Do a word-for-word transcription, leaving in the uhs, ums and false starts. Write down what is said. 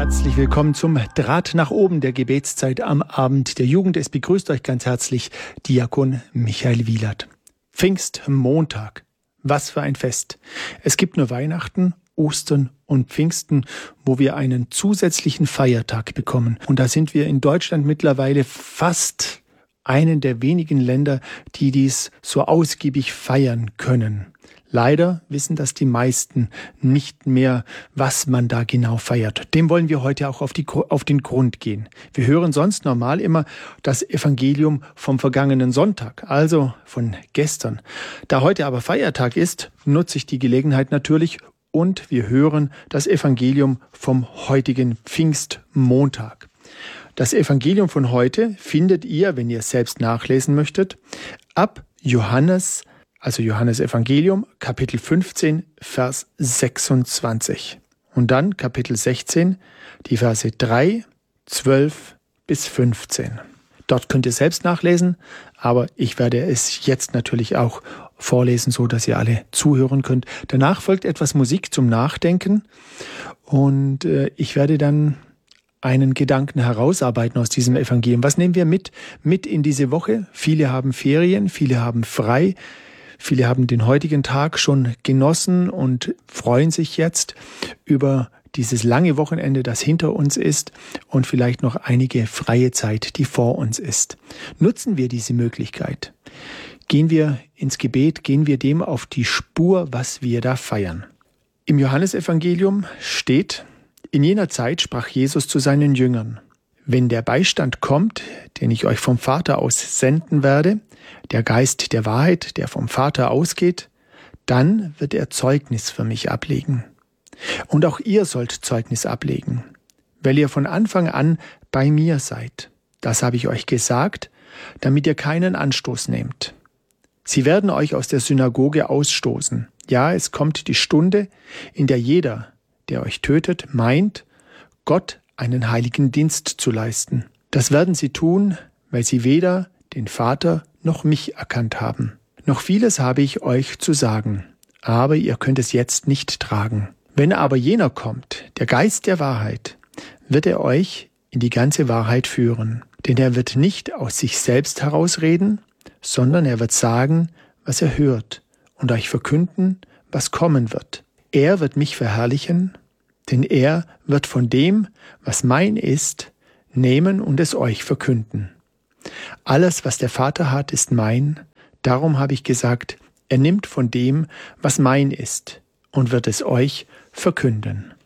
Herzlich willkommen zum Draht nach oben der Gebetszeit am Abend der Jugend. Es begrüßt euch ganz herzlich Diakon Michael Wielert. Pfingstmontag. Was für ein Fest. Es gibt nur Weihnachten, Ostern und Pfingsten, wo wir einen zusätzlichen Feiertag bekommen. Und da sind wir in Deutschland mittlerweile fast einen der wenigen Länder, die dies so ausgiebig feiern können. Leider wissen das die meisten nicht mehr, was man da genau feiert. Dem wollen wir heute auch auf, die, auf den Grund gehen. Wir hören sonst normal immer das Evangelium vom vergangenen Sonntag, also von gestern. Da heute aber Feiertag ist, nutze ich die Gelegenheit natürlich und wir hören das Evangelium vom heutigen Pfingstmontag. Das Evangelium von heute findet ihr, wenn ihr es selbst nachlesen möchtet, ab Johannes, also Johannes Evangelium, Kapitel fünfzehn, Vers sechsundzwanzig. Und dann Kapitel sechzehn, die Verse drei, zwölf bis fünfzehn. Dort könnt ihr selbst nachlesen, aber ich werde es jetzt natürlich auch vorlesen, so dass ihr alle zuhören könnt. Danach folgt etwas Musik zum Nachdenken und äh, ich werde dann einen Gedanken herausarbeiten aus diesem Evangelium. Was nehmen wir mit, mit in diese Woche? Viele haben Ferien, viele haben frei. Viele haben den heutigen Tag schon genossen und freuen sich jetzt über dieses lange Wochenende, das hinter uns ist und vielleicht noch einige freie Zeit, die vor uns ist. Nutzen wir diese Möglichkeit. Gehen wir ins Gebet, gehen wir dem auf die Spur, was wir da feiern. Im Johannesevangelium steht: In jener Zeit sprach Jesus zu seinen Jüngern: Wenn der Beistand kommt, den ich euch vom Vater aus senden werde, der Geist der Wahrheit, der vom Vater ausgeht, dann wird er Zeugnis für mich ablegen. Und auch ihr sollt Zeugnis ablegen, weil ihr von Anfang an bei mir seid. Das habe ich euch gesagt, damit ihr keinen Anstoß nehmt. Sie werden euch aus der Synagoge ausstoßen. Ja, es kommt die Stunde, in der jeder, der euch tötet, meint, Gott einen heiligen Dienst zu leisten. Das werden sie tun, weil sie weder den Vater noch mich erkannt haben. Noch vieles habe ich euch zu sagen, aber ihr könnt es jetzt nicht tragen. Wenn aber jener kommt, der Geist der Wahrheit, wird er euch in die ganze Wahrheit führen. Denn er wird nicht aus sich selbst herausreden, sondern er wird sagen, was er hört, und euch verkünden, was kommen wird. Er wird mich verherrlichen, denn er wird von dem, was mein ist, nehmen und es euch verkünden. Alles, was der Vater hat, ist mein. Darum habe ich gesagt, er nimmt von dem, was mein ist, und wird es euch verkünden.